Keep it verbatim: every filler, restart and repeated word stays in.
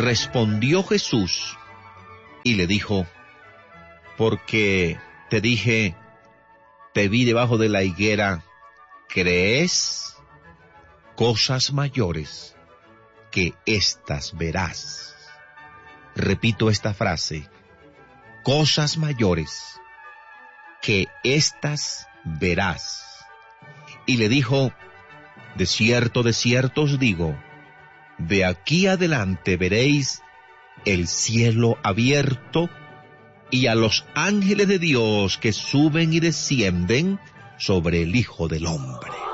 Respondió Jesús y le dijo: porque te dije, te vi debajo de la higuera, ¿crees? Cosas mayores que éstas verás. Repito esta frase: cosas mayores que éstas verás. Y le dijo: de cierto, de cierto os digo, de aquí adelante veréis el cielo abierto y a los ángeles de Dios que suben y descienden sobre el Hijo del Hombre.